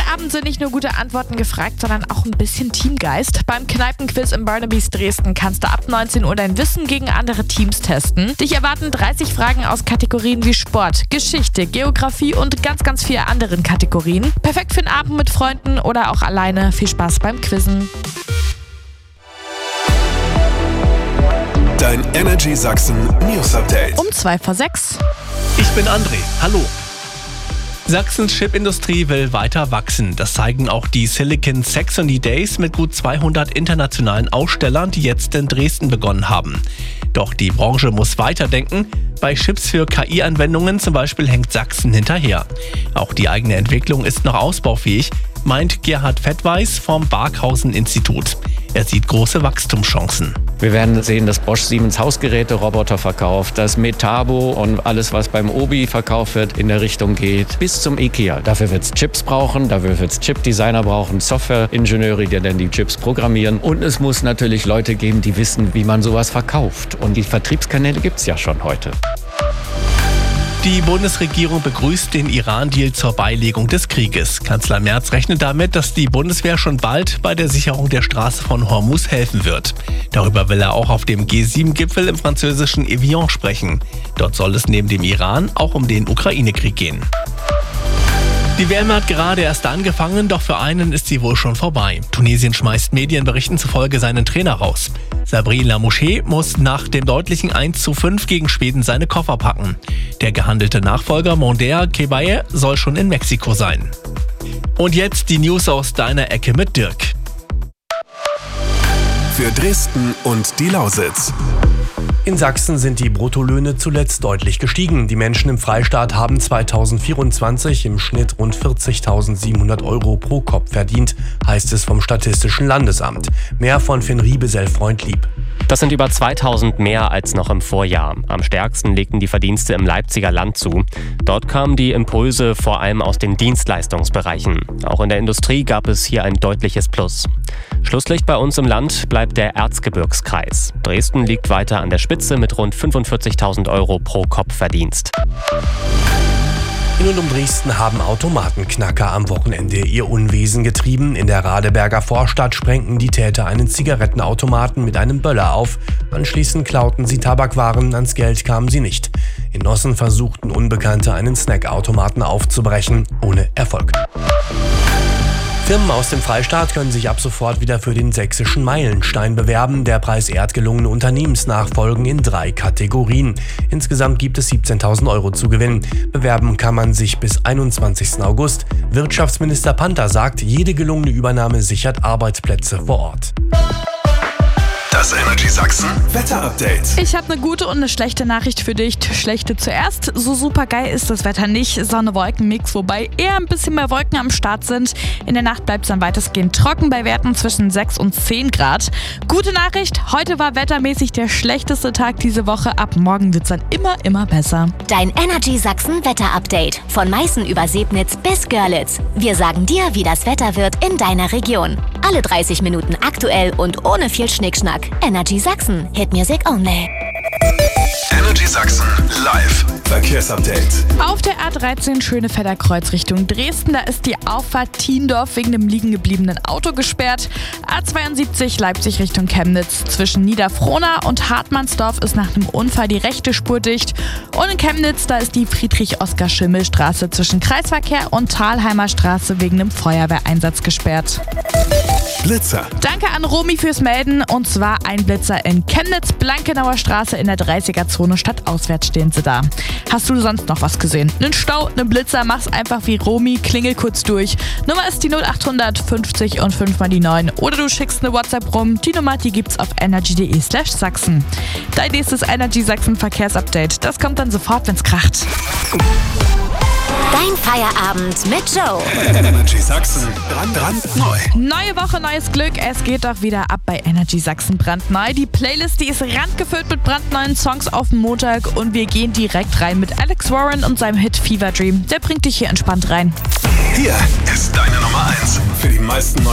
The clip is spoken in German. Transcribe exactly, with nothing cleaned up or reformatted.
Abend sind nicht nur gute Antworten gefragt, sondern auch ein bisschen Teamgeist. Beim Kneipenquiz im Barnaby's Dresden kannst du ab neunzehn Uhr dein Wissen gegen andere Teams testen. Dich erwarten dreißig Fragen aus Kategorien wie Sport, Geschichte, Geografie und ganz, ganz vielen anderen Kategorien. Perfekt für einen Abend mit Freunden oder auch alleine. Viel Spaß beim Quizzen. Dein Energy Sachsen News Update. Um zwei vor sechs. Ich bin André. Hallo. Sachsens Chipindustrie will weiter wachsen. Das zeigen auch die Silicon Saxony Days mit gut zweihundert internationalen Ausstellern, die jetzt in Dresden begonnen haben. Doch die Branche muss weiterdenken. Bei Chips für K I-Anwendungen zum Beispiel hängt Sachsen hinterher. Auch die eigene Entwicklung ist noch ausbaufähig, meint Gerhard Fettweis vom Barkhausen-Institut. Er sieht große Wachstumschancen. Wir werden sehen, dass Bosch Siemens Hausgeräte-Roboter verkauft, dass Metabo und alles, was beim Obi verkauft wird, in der Richtung geht, bis zum IKEA. Dafür wird es Chips brauchen, dafür wird es Chip-Designer brauchen, Software-Ingenieure, die dann die Chips programmieren. Und es muss natürlich Leute geben, die wissen, wie man sowas verkauft. Und die Vertriebskanäle gibt es ja schon heute. Die Bundesregierung begrüßt den Iran-Deal zur Beilegung des Krieges. Kanzler Merz rechnet damit, dass die Bundeswehr schon bald bei der Sicherung der Straße von Hormuz helfen wird. Darüber will er auch auf dem G sieben Gipfel im französischen Evian sprechen. Dort soll es neben dem Iran auch um den Ukraine-Krieg gehen. Die W M hat gerade erst angefangen, doch für einen ist sie wohl schon vorbei. Tunesien schmeißt Medienberichten zufolge seinen Trainer raus. Sabri Lamouche muss nach dem deutlichen eins zu fünf gegen Schweden seine Koffer packen. Der gehandelte Nachfolger Monder Kebaye soll schon in Mexiko sein. Und jetzt die News aus deiner Ecke mit Dirk. Für Dresden und die Lausitz. In Sachsen sind die Bruttolöhne zuletzt deutlich gestiegen. Die Menschen im Freistaat haben zweitausendvierundzwanzig im Schnitt rund vierzigtausendsiebenhundert Euro pro Kopf verdient, heißt es vom Statistischen Landesamt. Mehr von Finn Riebesell-Freundlieb. Das sind über zweitausend mehr als noch im Vorjahr. Am stärksten legten die Verdienste im Leipziger Land zu. Dort kamen die Impulse vor allem aus den Dienstleistungsbereichen. Auch in der Industrie gab es hier ein deutliches Plus. Schlusslicht bei uns im Land bleibt der Erzgebirgskreis. Dresden liegt weiter an der Spitze mit rund fünfundvierzigtausend Euro pro Kopf Verdienst. In und um Dresden haben Automatenknacker am Wochenende ihr Unwesen getrieben. In der Radeberger Vorstadt sprengten die Täter einen Zigarettenautomaten mit einem Böller auf. Anschließend klauten sie Tabakwaren, ans Geld kamen sie nicht. In Nossen versuchten Unbekannte einen Snackautomaten aufzubrechen, ohne Erfolg. Firmen aus dem Freistaat können sich ab sofort wieder für den sächsischen Meilenstein bewerben. Der Preis ehrt gelungene Unternehmensnachfolgen in drei Kategorien. Insgesamt gibt es siebzehntausend Euro zu gewinnen. Bewerben kann man sich bis einundzwanzigsten August. Wirtschaftsminister Panther sagt, jede gelungene Übernahme sichert Arbeitsplätze vor Ort. Das Energy Sachsen Wetter-Update. Ich habe eine gute und eine schlechte Nachricht für dich. Schlechte zuerst. So super geil ist das Wetter nicht. Sonne-Wolken-Mix, wobei eher ein bisschen mehr Wolken am Start sind. In der Nacht bleibt es dann weitestgehend trocken bei Werten zwischen sechs und zehn Grad. Gute Nachricht, heute war wettermäßig der schlechteste Tag diese Woche. Ab morgen wird es dann immer, immer besser. Dein Energy Sachsen Wetter-Update. Von Meißen über Sebnitz bis Görlitz. Wir sagen dir, wie das Wetter wird in deiner Region. Alle dreißig Minuten aktuell und ohne viel Schnickschnack. Energy Sachsen. Hit Music only. Energy Sachsen live Verkehrsupdate. Auf der A dreizehn Schönefelder Kreuz Richtung Dresden, da ist die Auffahrt Thiendorf wegen dem liegen gebliebenen Auto gesperrt. A zweiundsiebzig Leipzig Richtung Chemnitz. Zwischen Niederfrohna und Hartmannsdorf ist nach einem Unfall die rechte Spur dicht. Und in Chemnitz, da ist die Friedrich-Oskar-Schimmel-Straße zwischen Kreisverkehr und Thalheimer Straße wegen einem Feuerwehreinsatz gesperrt. Blitzer. Danke an Romy fürs Melden. Und zwar ein Blitzer in Chemnitz, Blankenauer Straße in der dreißiger-Zone stadtauswärts stehen sie da. Hast du sonst noch was gesehen? Einen Stau, einen Blitzer, mach's einfach wie Romy, klingel kurz durch. Nummer ist die null achthundert fünfzig und fünf mal die neun. Oder du schickst eine WhatsApp rum. Die Nummer, die gibt's auf energy.de slash Sachsen. Dein nächstes Energy Sachsen Verkehrsupdate. Das kommt dann sofort, wenn's kracht. Dein Feierabend mit Joe. Energy Sachsen brandneu. Neue Woche, neues Glück. Es geht doch wieder ab bei Energy Sachsen brandneu. Die Playlist, die ist randgefüllt mit brandneuen Songs auf dem Montag. Und wir gehen direkt rein mit Alex Warren und seinem Hit Fever Dream. Der bringt dich hier entspannt rein. Hier ist deine Nummer eins für die meisten